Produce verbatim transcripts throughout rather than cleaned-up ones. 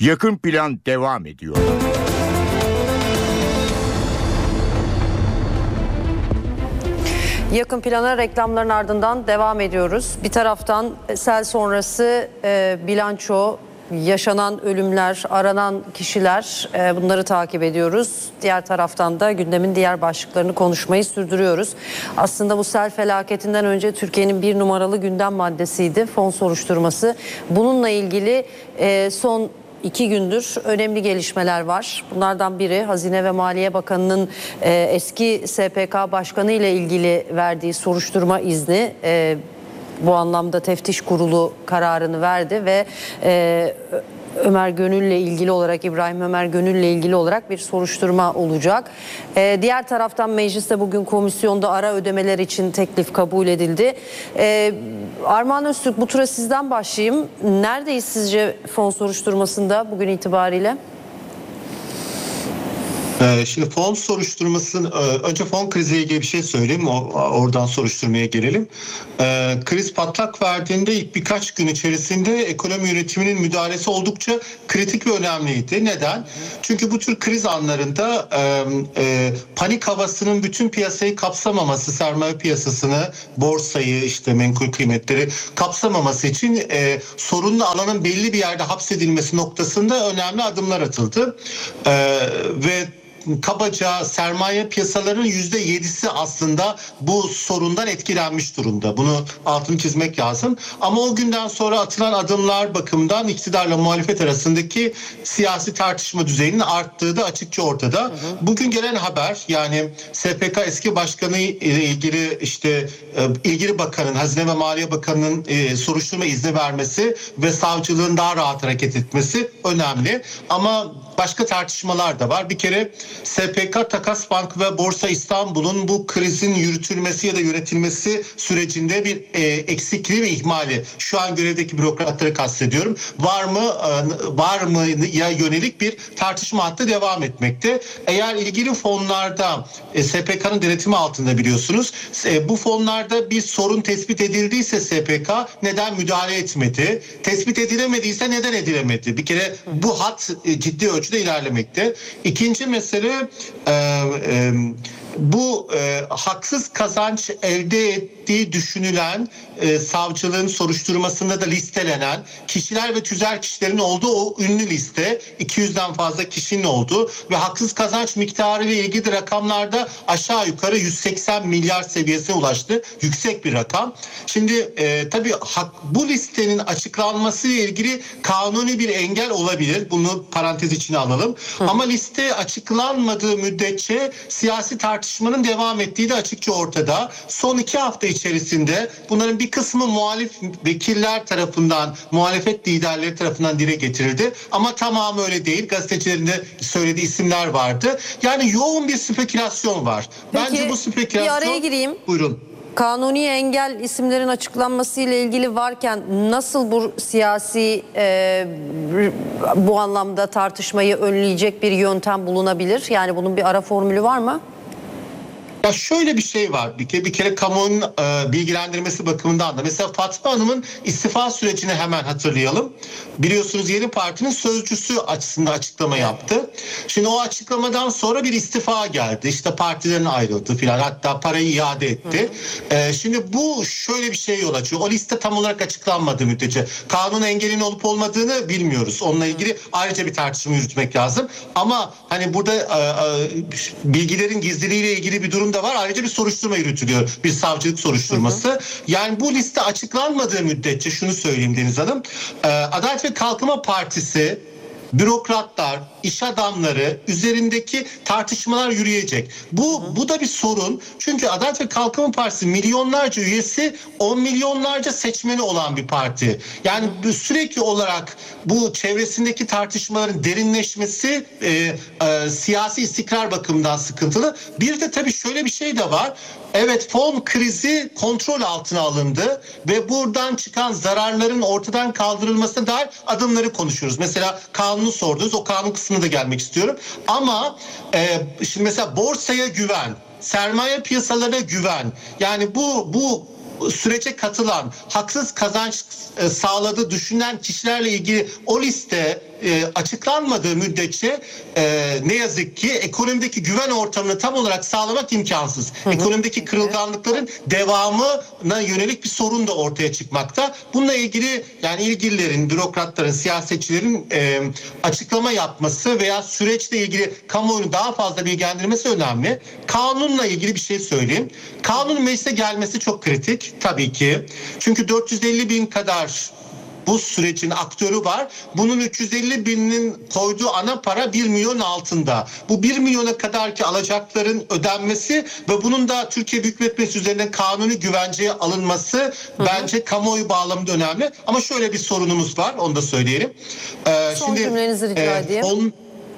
Yakın Plan devam ediyor. Yakın Plana reklamların ardından devam ediyoruz. Bir taraftan sel sonrası e, bilanço, yaşanan ölümler, aranan kişiler, e, bunları takip ediyoruz. Diğer taraftan da gündemin diğer başlıklarını konuşmayı sürdürüyoruz. Aslında bu sel felaketinden önce Türkiye'nin bir numaralı gündem maddesiydi fon soruşturması. Bununla ilgili e, son İki gündür önemli gelişmeler var. Bunlardan biri Hazine ve Maliye Bakanı'nın e, eski S P K Başkanı ile ilgili verdiği soruşturma izni. E, bu anlamda teftiş kurulu kararını verdi ve e, Ömer Gönül'le ilgili olarak, İbrahim Ömer Gönül'le ilgili olarak bir soruşturma olacak. Ee, diğer taraftan mecliste bugün komisyonda ara ödemeler için teklif kabul edildi. Ee, Armağan Öztürk, bu tura sizden başlayayım. Neredeyiz sizce fon soruşturmasında bugün itibariyle? Şimdi fon soruşturmasının, önce fon kriziyle ilgili bir şey söyleyeyim, oradan soruşturmaya gelelim. Kriz patlak verdiğinde ilk birkaç gün içerisinde ekonomi yönetiminin müdahalesi oldukça kritik ve önemliydi. Neden? Çünkü bu tür kriz anlarında panik havasının bütün piyasayı kapsamaması, sermaye piyasasını, borsayı, işte menkul kıymetleri kapsamaması için sorunlu alanın belli bir yerde hapsedilmesi noktasında önemli adımlar atıldı. Ve kabaca sermaye piyasalarının yüzde yedisi aslında bu sorundan etkilenmiş durumda. Bunu altını çizmek lazım. Ama o günden sonra atılan adımlar bakımından iktidarla muhalefet arasındaki siyasi tartışma düzeyinin arttığı da açıkça ortada. Hı hı. Bugün gelen haber, yani S P K eski başkanı ile ilgili işte ilgili bakanın, Hazine ve Maliye Bakanı'nın e, soruşturma izni vermesi ve savcılığın daha rahat hareket etmesi önemli. Ama başka tartışmalar da var. Bir kere S P K, Takas Bank ve Borsa İstanbul'un bu krizin yürütülmesi ya da yönetilmesi sürecinde bir e, eksikliği ve ihmali. Şu an görevdeki bürokratları kastediyorum. Var mı e, var mı ya yönelik bir tartışma hattı devam etmekte. Eğer ilgili fonlarda e, S P K'nın denetimi altında biliyorsunuz. E, bu fonlarda bir sorun tespit edildiyse S P K neden müdahale etmedi? Tespit edilemediyse neden edilemedi? Bir kere bu hat e, ciddi ölçüde ilerlemekte. İkinci mesele e, e, bu e, haksız kazanç elde ettiği düşünülen e, savcılığın soruşturmasında da listelenen kişiler ve tüzel kişilerin olduğu o ünlü liste, iki yüzden fazla kişinin olduğu ve haksız kazanç miktarı ile ilgili rakamlarda aşağı yukarı yüz seksen milyar seviyesine ulaştı. Yüksek bir rakam. Şimdi e, tabii hak, bu listenin açıklanması ile ilgili kanuni bir engel olabilir. Bunu parantez içine alalım. Hı. Ama liste açıklanmadığı müddetçe siyasi tartışmanın devam ettiği de açıkça ortada. Son iki hafta içerisinde bunların bir kısmı muhalif vekiller tarafından, muhalefet liderleri tarafından dile getirildi. Ama tamamı öyle değil. Gazetecilerin de söylediği isimler vardı. Yani yoğun bir spekülasyon var. Peki, bence bu spekülasyon... bir araya gireyim. Buyurun. Kanuni engel isimlerin açıklanması ile ilgili varken nasıl bu siyasi e, bu anlamda tartışmayı önleyecek bir yöntem bulunabilir? Yani bunun bir ara formülü var mı? Ya şöyle bir şey var. Bir kere, bir kere kamuoyunun e, bilgilendirmesi bakımından da. Mesela Fatma Hanım'ın istifa sürecini hemen hatırlayalım. Biliyorsunuz Yeni Parti'nin sözcüsü açısından açıklama yaptı. Şimdi o açıklamadan sonra bir istifa geldi. İşte partiden ayrıldı filan. Hatta parayı iade etti. E, şimdi bu şöyle bir şey yol açıyor. O liste tam olarak açıklanmadığı müddetçe. Kanun engelinin olup olmadığını bilmiyoruz. Onunla ilgili ayrıca bir tartışma yürütmek lazım. Ama hani burada e, e, bilgilerin gizliliğiyle ilgili bir durum da var. Ayrıca bir soruşturma yürütülüyor. Bir savcılık soruşturması. Hı hı. Yani bu liste açıklanmadığı müddetçe şunu söyleyeyim Deniz Hanım. E, Adalet ve Kalkınma Partisi, bürokratlar, iş adamları üzerindeki tartışmalar yürüyecek. Bu hı hı. bu da bir sorun. Çünkü Adalet ve Kalkınma Partisi milyonlarca üyesi, on milyonlarca seçmeni olan bir parti. Yani hı hı. sürekli olarak bu çevresindeki tartışmaların derinleşmesi e, e, siyasi istikrar bakımından sıkıntılı. Bir de tabii şöyle bir şey de var. Evet, fon krizi kontrol altına alındı ve buradan çıkan zararların ortadan kaldırılmasına dair adımları konuşuyoruz. Mesela kanunu sordunuz, o kanun kısmına da gelmek istiyorum. Ama e, şimdi mesela borsaya güven, sermaye piyasalarına güven, yani bu bu sürece katılan, haksız kazanç e, sağladığı düşünülen kişilerle ilgili o liste e, açıklanmadığı müddetçe e, ne yazık ki ekonomideki güven ortamını tam olarak sağlamak imkansız. Hı hı. Ekonomideki kırılganlıkların devamına yönelik bir sorun da ortaya çıkmakta. Bununla ilgili yani ilgililerin, bürokratların, siyasetçilerin e, açıklama yapması veya süreçle ilgili kamuoyunu daha fazla bilgilendirmesi önemli. Kanunla ilgili bir şey söyleyeyim. Kanunun meclise gelmesi çok kritik tabii ki. Çünkü dört yüz elli bin kadar bu sürecin aktörü var. Bunun üç yüz elli binin koyduğu ana para bir milyon altında. Bu bir milyona kadar ki alacakların ödenmesi ve bunun da Türkiye Büyük Millet Meclisi üzerinden kanuni güvenceye alınması hı hı. bence kamuoyu bağlamında önemli. Ama şöyle bir sorunumuz var, onu da söyleyelim. Ee, Son şimdi, cümlenizi rica e, edeyim. Fon,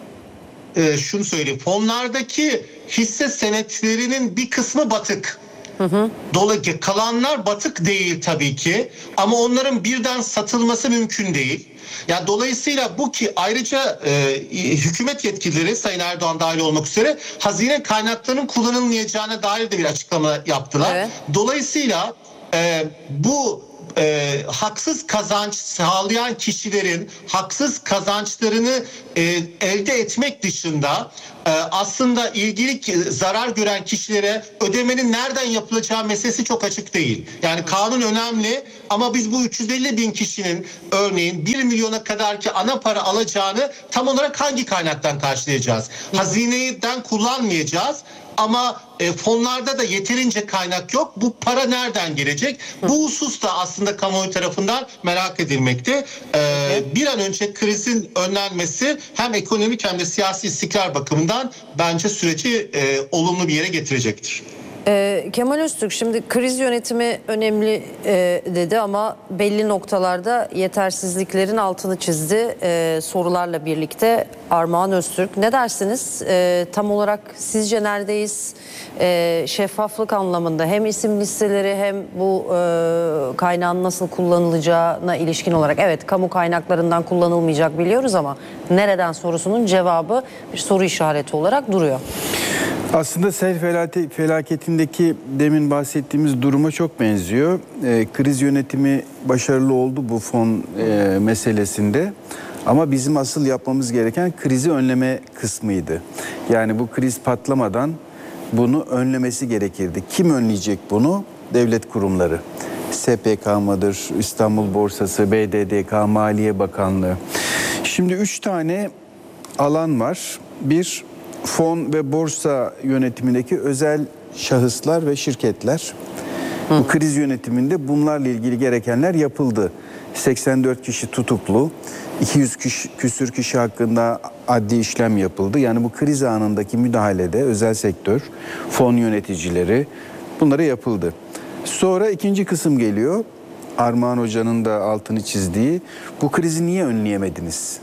e, şunu söyleyeyim. Fonlardaki hisse senetlerinin bir kısmı batık. Hı hı. Dolayısıyla kalanlar batık değil tabii ki ama onların birden satılması mümkün değil. Yani dolayısıyla bu ki ayrıca e, hükümet yetkilileri Sayın Erdoğan dahil olmak üzere hazine kaynaklarının kullanılmayacağına dair de bir açıklama yaptılar. Evet. Dolayısıyla e, bu e, haksız kazanç sağlayan kişilerin haksız kazançlarını e, elde etmek dışında e, aslında ilgili zarar gören kişilere ödemenin nereden yapılacağı meselesi çok açık değil. Yani kanun önemli ama biz bu üç yüz elli bin kişinin örneğin bir milyona kadar ki ana para alacağını tam olarak hangi kaynaktan karşılayacağız? Hazineden kullanmayacağız. Ama e, fonlarda da yeterince kaynak yok. Bu para nereden gelecek? Hı. Bu husus da aslında kamuoyu tarafından merak edilmekte. E, bir an önce krizin önlenmesi hem ekonomik hem de siyasi istikrar bakımından bence süreci e, olumlu bir yere getirecektir. Ee, Kemal Öztürk şimdi kriz yönetimi önemli e, dedi ama belli noktalarda yetersizliklerin altını çizdi e, sorularla birlikte. Armağan Öztürk ne dersiniz? E, tam olarak sizce neredeyiz? E, şeffaflık anlamında hem isim listeleri hem bu e, kaynağın nasıl kullanılacağına ilişkin olarak evet kamu kaynaklarından kullanılmayacak biliyoruz ama nereden sorusunun cevabı bir soru işareti olarak duruyor. Aslında sel felaketindeki demin bahsettiğimiz duruma çok benziyor. E, kriz yönetimi başarılı oldu bu fon e, meselesinde. Ama bizim asıl yapmamız gereken krizi önleme kısmıydı. Yani bu kriz patlamadan bunu önlemesi gerekirdi. Kim önleyecek bunu? Devlet kurumları. S P K mıdır, İstanbul Borsası, B D D K, Maliye Bakanlığı. Şimdi üç tane alan var. Bir, fon ve borsa yönetimindeki özel şahıslar ve şirketler. Hı. Bu kriz yönetiminde bunlarla ilgili gerekenler yapıldı. seksen dört kişi tutuklu, iki yüz kişi, küsür kişi hakkında adli işlem yapıldı. Yani bu kriz anındaki müdahalede özel sektör, fon yöneticileri bunlara yapıldı. Sonra ikinci kısım geliyor. Armağan Hoca'nın da altını çizdiği, bu krizi niye önleyemediniz?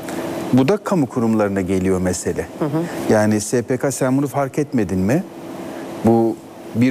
Bu da kamu kurumlarına geliyor mesele. Hı hı. Yani S P K sen bunu fark etmedin mi? Bu bir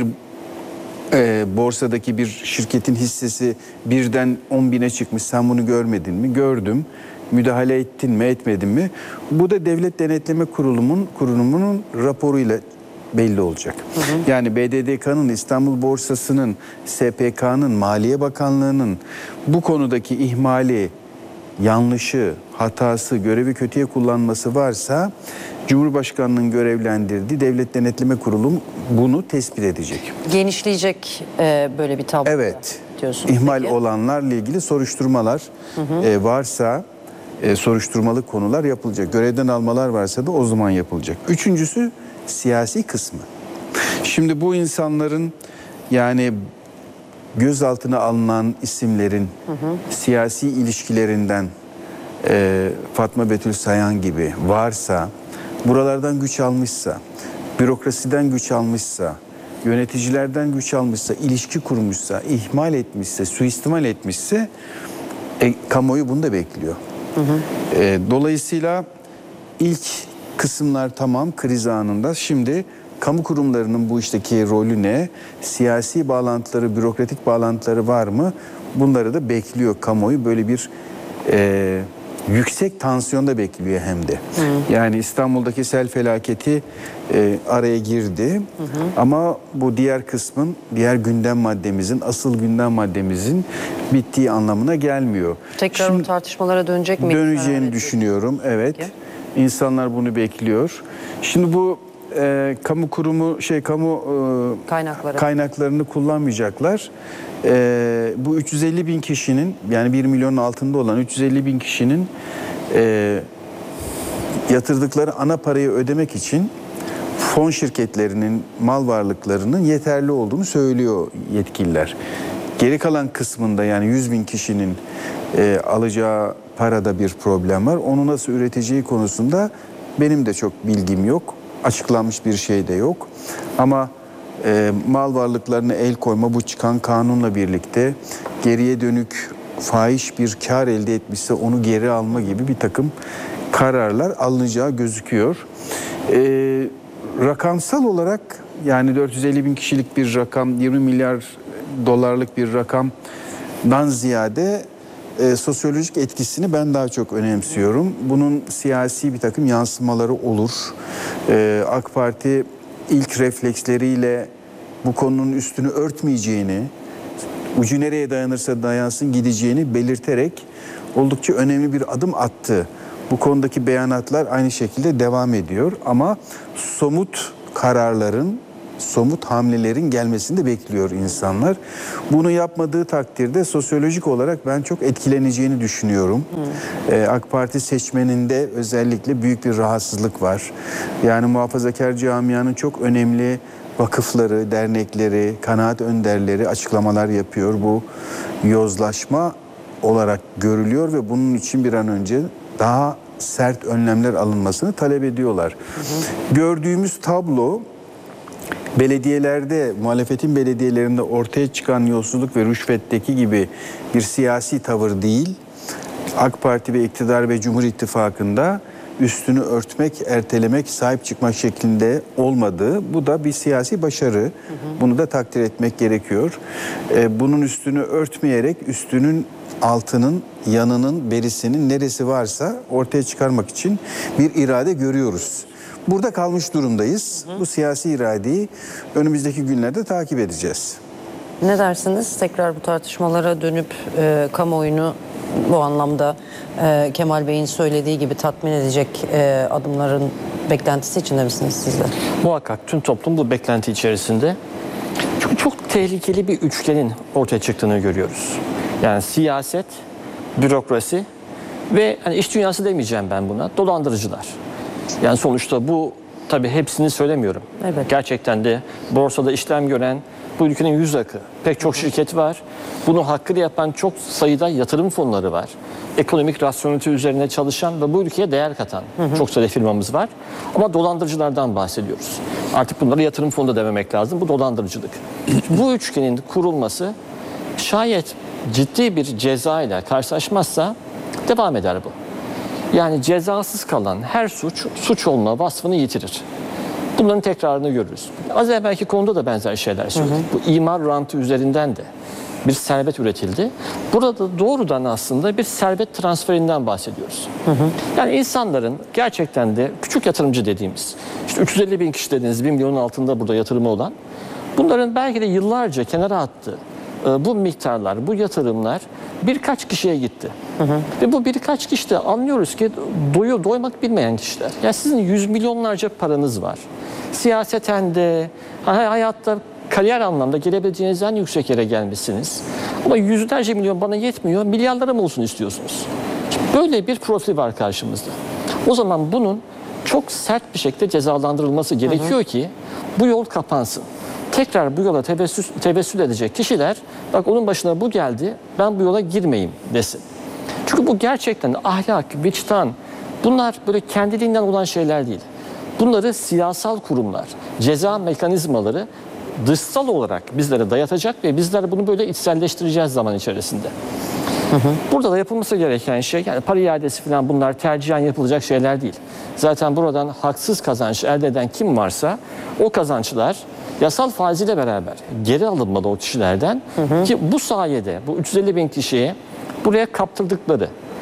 e, borsadaki bir şirketin hissesi birden on bine çıkmış. Sen bunu görmedin mi? Gördüm. Müdahale ettin mi, etmedin mi? Bu da Devlet Denetleme Kurulu'nun kurumunun raporuyla belli olacak. Hı hı. Yani B D D K'nın, İstanbul Borsası'nın, S P K'nın, Maliye Bakanlığı'nın bu konudaki ihmali, yanlışı, hatası, görevi kötüye kullanması varsa Cumhurbaşkanlığı'nın görevlendirdiği Devlet Denetleme Kurulu bunu tespit edecek. Genişleyecek e, böyle bir tablo. Evet. Diyorsunuz. İhmal peki. olanlarla ilgili soruşturmalar hı hı. E, varsa e, soruşturmalı konular yapılacak. Görevden almalar varsa da o zaman yapılacak. Üçüncüsü siyasi kısmı. Şimdi bu insanların yani gözaltına alınan isimlerin hı hı. siyasi ilişkilerinden e, Fatma Betül Sayan gibi varsa, buralardan güç almışsa, bürokrasiden güç almışsa, yöneticilerden güç almışsa, ilişki kurmuşsa, ihmal etmişse, suistimal etmişse e, kamuoyu bunu da bekliyor. Hı hı. E, dolayısıyla ilk kısımlar tamam kriz anında. Şimdi kamu kurumlarının bu işteki rolü ne? Siyasi bağlantıları, bürokratik bağlantıları var mı? Bunları da bekliyor kamuoyu. Böyle bir e, yüksek tansiyonda bekliyor hem de. Hı. Yani İstanbul'daki sel felaketi e, araya girdi. Hı hı. Ama bu diğer kısmın, diğer gündem maddemizin, asıl gündem maddemizin bittiği anlamına gelmiyor. Tekrar Şimdi, o tartışmalara dönecek mi? Döneceğini düşünüyorum, evet. Peki. İnsanlar bunu bekliyor. Şimdi bu e, kamu kurumu, şey kamu e, Kaynakları. kaynaklarını kullanmayacaklar. E, bu üç yüz elli bin kişinin, yani bir milyonun altında olan üç yüz elli bin kişinin e, yatırdıkları ana parayı ödemek için fon şirketlerinin mal varlıklarının yeterli olduğunu söylüyor yetkililer. Geri kalan kısmında, yani yüz bin kişinin e, alacağı parada bir problem var. Onu nasıl üreteceği konusunda benim de çok bilgim yok. Açıklanmış bir şey de yok. Ama e, mal varlıklarına el koyma, bu çıkan kanunla birlikte geriye dönük fahiş bir kar elde etmişse onu geri alma gibi bir takım kararlar alınacağı gözüküyor. E, rakamsal olarak, yani dört yüz elli bin kişilik bir rakam, yirmi milyar dolarlık bir rakamdan ziyade e, sosyolojik etkisini ben daha çok önemsiyorum. Bunun siyasi bir takım yansımaları olur. E, AK Parti ilk refleksleriyle bu konunun üstünü örtmeyeceğini, ucu nereye dayanırsa dayansın gideceğini belirterek oldukça önemli bir adım attı. Bu konudaki beyanatlar aynı şekilde devam ediyor ama somut kararların, somut hamlelerin gelmesini de bekliyor insanlar. Bunu yapmadığı takdirde sosyolojik olarak ben çok etkileneceğini düşünüyorum. Hmm. Ee, AK Parti seçmeninde özellikle büyük bir rahatsızlık var. Yani muhafazakar camianın çok önemli vakıfları, dernekleri, kanaat önderleri açıklamalar yapıyor. Bu yozlaşma olarak görülüyor ve bunun için bir an önce daha sert önlemler alınmasını talep ediyorlar. Hı hı. Gördüğümüz tablo, belediyelerde, muhalefetin belediyelerinde ortaya çıkan yolsuzluk ve rüşvetteki gibi bir siyasi tavır değil. AK Parti ve iktidar ve Cumhur İttifakı'nda üstünü örtmek, ertelemek, sahip çıkmak şeklinde olmadığı, bu da bir siyasi başarı. Hı hı. Bunu da takdir etmek gerekiyor. Ee, bunun üstünü örtmeyerek üstünün altının, yanının, berisinin neresi varsa ortaya çıkarmak için bir irade görüyoruz. Burada kalmış durumdayız. Hı hı. Bu siyasi iradeyi önümüzdeki günlerde takip edeceğiz. Ne dersiniz? Tekrar bu tartışmalara dönüp e, kamuoyunu bu anlamda e, Kemal Bey'in söylediği gibi tatmin edecek e, adımların beklentisi içinde misiniz siz de? Muhakkak tüm toplum bu beklenti içerisinde. Çünkü çok tehlikeli bir üçgenin ortaya çıktığını görüyoruz. Yani siyaset, bürokrasi ve hani iş dünyası demeyeceğim ben buna, dolandırıcılar. Yani sonuçta bu, tabii hepsini söylemiyorum. Evet. Gerçekten de borsada işlem gören bu ülkenin yüz akı pek çok şirket var. Bunu hakkıyla yapan çok sayıda yatırım fonları var. Ekonomik rasyonelite üzerine çalışan ve bu ülkeye değer katan hı hı. çok sayıda firmamız var. Ama dolandırıcılardan bahsediyoruz. Artık bunları yatırım fonu da dememek lazım. Bu dolandırıcılık. Bu üçgenin kurulması şayet ciddi bir ceza ile karşılaşmazsa devam eder bu. Yani cezasız kalan her suç, suç olma vasfını yitirir. Bunların tekrarını görürüz. Az evvelki konuda da benzer şeyler söyledik. Hı hı. Bu imar rantı üzerinden de bir servet üretildi. Burada doğrudan aslında bir servet transferinden bahsediyoruz. Hı hı. Yani insanların gerçekten de küçük yatırımcı dediğimiz, işte üç yüz elli bin kişi dediğiniz, bir milyonun altında burada yatırımı olan, bunların belki de yıllarca kenara attığı bu miktarlar, bu yatırımlar birkaç kişiye gitti. Hı hı. Ve bu birkaç kişi de anlıyoruz ki doyu doymak bilmeyen kişiler. Yani sizin yüz milyonlarca paranız var. Siyaseten de, hayatta, kariyer anlamda gelebileceğiniz en yüksek yere gelmişsiniz. Ama yüzlerce milyon bana yetmiyor, milyarlara mı olsun istiyorsunuz? Böyle bir profil var karşımızda. O zaman bunun çok sert bir şekilde cezalandırılması gerekiyor hı hı. ki bu yol kapansın. Tekrar bu yola tevessül, tevessül edecek kişiler, bak onun başına bu geldi, ben bu yola girmeyeyim desin. Çünkü bu gerçekten ahlak, vicdan, bunlar böyle kendiliğinden olan şeyler değil. Bunları siyasal kurumlar, ceza mekanizmaları dışsal olarak bizlere dayatacak ve bizler bunu böyle içselleştireceğiz zaman içerisinde. Hı hı. Burada da yapılması gereken şey, yani para iadesi falan, bunlar tercihen yapılacak şeyler değil. Zaten buradan haksız kazanç elde eden kim varsa o kazançlar yasal faiziyle beraber geri alınmalı o kişilerden. Hı hı. Ki bu sayede bu üç yüz elli bin kişiye buraya kaptırdıkları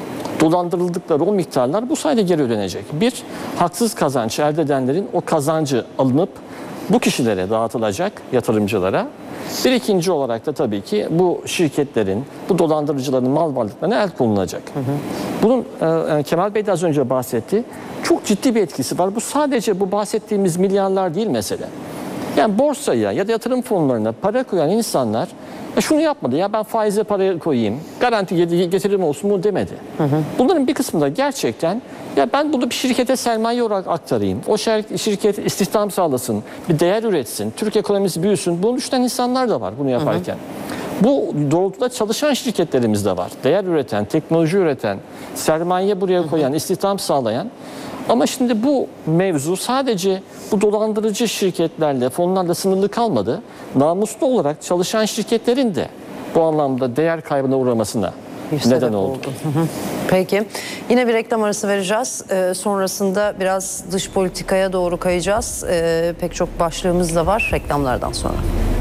dolandırıldıkları o miktarlar bu sayede geri ödenecek. Bir, haksız kazanç elde edenlerin o kazancı alınıp bu kişilere dağıtılacak, yatırımcılara. Bir ikinci olarak da tabii ki bu şirketlerin, bu dolandırıcıların mal varlıklarına el konulacak. Hı hı. Bunun e, Kemal Bey de az önce bahsetti. Çok ciddi bir etkisi var. Bu sadece bu bahsettiğimiz milyarlar değil mesele. Yani borsaya ya da yatırım fonlarına para koyan insanlar ya şunu yapmadı, ya ben faize parayı koyayım, garanti getiririm olsun mu demedi. Hı hı. Bunların bir kısmı da gerçekten ya ben bunu bir şirkete sermaye olarak aktarayım, o şirket istihdam sağlasın, bir değer üretsin, Türk ekonomisi büyüsün. Bunu düşünen insanlar da var bunu yaparken. Hı hı. Bu doğrultuda çalışan şirketlerimiz de var. Değer üreten, teknoloji üreten, sermaye buraya koyan, hı hı. istihdam sağlayan. Ama şimdi bu mevzu sadece bu dolandırıcı şirketlerle, fonlarla sınırlı kalmadı. Namuslu olarak çalışan şirketlerin de bu anlamda değer kaybına uğramasına neden oldu. oldu. Peki. Yine bir reklam arası vereceğiz. Ee, sonrasında biraz dış politikaya doğru kayacağız. Ee, pek çok başlığımız da var reklamlardan sonra.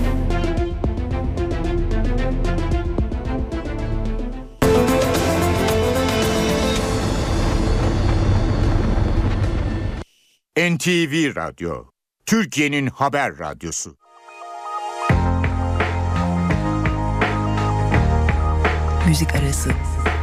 N T V Radyo, Türkiye'nin haber radyosu. Müzik arası.